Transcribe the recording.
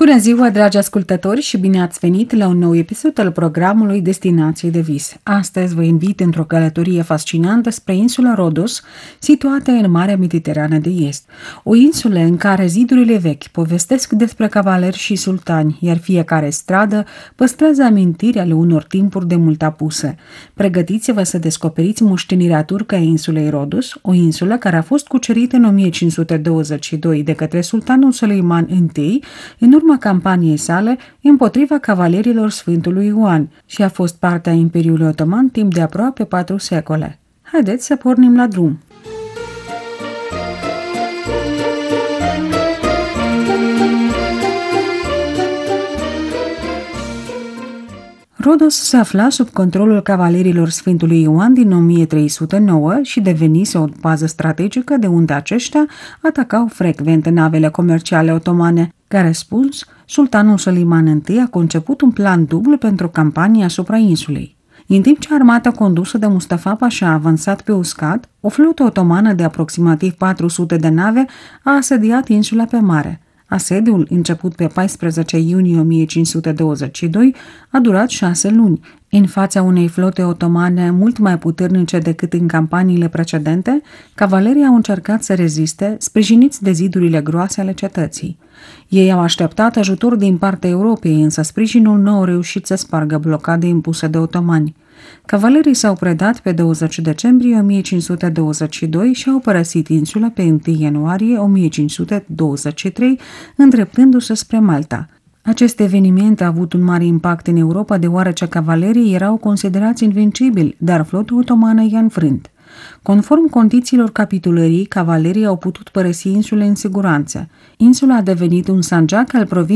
Bună ziua, dragi ascultători, și bine ați venit la un nou episod al programului Destinații de Vis. Astăzi vă invit într-o călătorie fascinantă spre insula Rodos, situată în Marea Mediterană de Est. O insulă în care zidurile vechi povestesc despre cavaleri și sultani, iar fiecare stradă păstrează amintiri ale unor timpuri de mult apuse. Pregătiți-vă să descoperiți moștenirea turcă a insulei Rodos, o insulă care a fost cucerită în 1522 de către sultanul Suleiman I, în urma campaniei sale împotriva cavalerilor Sfântului Ioan, și a fost parte a Imperiului Otoman timp de aproape 4 secole. Haideți să pornim la drum! Rodos se afla sub controlul cavalerilor Sfântului Ioan din 1309 și devenise o bază strategică de unde aceștia atacau frecvent navele comerciale otomane. Ca răspuns, sultanul Suleiman I a conceput un plan dublu pentru campania asupra insulei. În timp ce armata condusă de Mustafa Pasha a avansat pe uscat, o flotă otomană de aproximativ 400 de nave a asediat insula pe mare. Asediul, început pe 14 iunie 1522, a durat 6 luni. În fața unei flote otomane mult mai puternice decât în campaniile precedente, cavalerii au încercat să reziste, sprijiniți de zidurile groase ale cetății. Ei au așteptat ajutor din partea Europei, însă sprijinul nu au reușit să spargă blocade impuse de otomani. Cavalerii s-au predat pe 20 decembrie 1522 și au părăsit insula pe 1 ianuarie 1523, îndreptându-se spre Malta. Acest eveniment a avut un mare impact în Europa, deoarece cavalerii erau considerați invincibili, dar flota otomană i-a înfrânt. Conform condițiilor capitulării, cavalerii au putut părăsi insula în siguranță. Insula a devenit un sanjac al provinciei